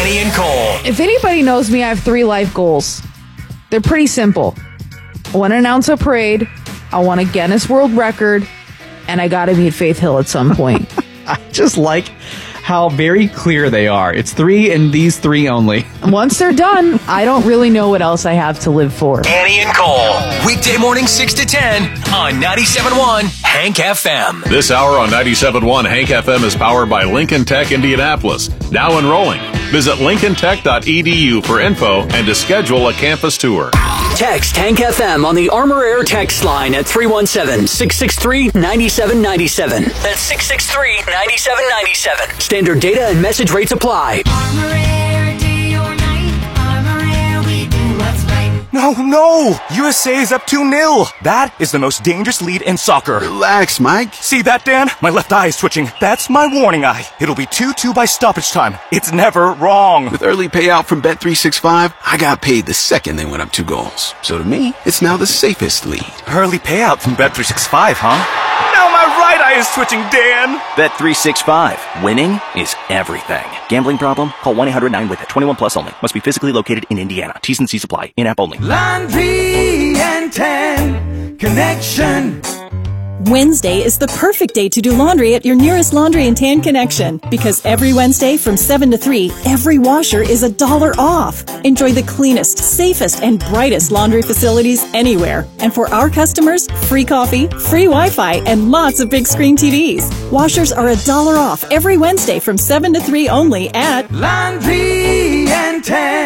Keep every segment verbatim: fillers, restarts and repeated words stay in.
Danny and Cole. If anybody knows me, I have three life goals. They're pretty simple. I want to announce a parade, I want a Guinness World Record, and I gotta meet Faith Hill at some point. I just like how very clear they are. It's three and these three only. Once they're done, I don't really know what else I have to live for. Danny and Cole. Weekday morning six to ten on ninety-seven point one Hank F M. This hour on ninety-seven point one Hank F M is powered by Lincoln Tech Indianapolis. Now enrolling. Visit lincoln tech dot e d u for info and to schedule a campus tour. Text Hank F M on the Armor Air text line at three one seven, six six three, nine seven nine seven. That's six six three, nine seven nine seven. Standard data and message rates apply. Armor Air, day or night. Armor Air, we do what's right. No, no! U S A is up two nil. That is the most dangerous lead in soccer. Relax, Mike. See that, Dan? My left eye is twitching. That's my warning eye. It'll be two two by stoppage time. It's never wrong. With early payout from Bet three sixty-five, I got paid the second they went up two goals. So to me, it's now the safest lead. Early payout from Bet three sixty-five, huh? Now my right eye is twitching, Dan. Bet three sixty-five. Winning is everything. Gambling problem? Call one eight hundred nine with it. twenty-one plus only. Must be physically located in Indiana. T's and C's apply. In-app only. Laundry and Tan Connection. Wednesday is the perfect day to do laundry at your nearest Laundry and Tan Connection because every Wednesday from seven to three, every washer is a dollar off. Enjoy the cleanest, safest, and brightest laundry facilities anywhere. And for our customers, free coffee, free Wi-Fi, and lots of big screen T Vs. Washers are a dollar off every Wednesday from seven to three only at Laundry and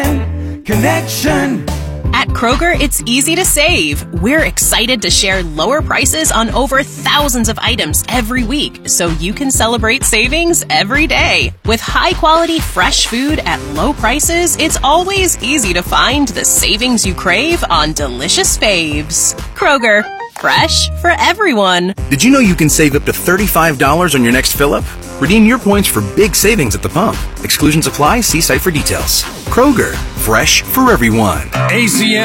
Tan Connection. At Kroger, it's easy to save. We're excited to share lower prices on over thousands of items every week, so you can celebrate savings every day. With high-quality, fresh food at low prices, it's always easy to find the savings you crave on delicious faves. Kroger, fresh for everyone. Did you know you can save up to thirty-five dollars on your next fill-up? Redeem your points for big savings at the pump. Exclusions apply. See site for details. Kroger, fresh for everyone. A C M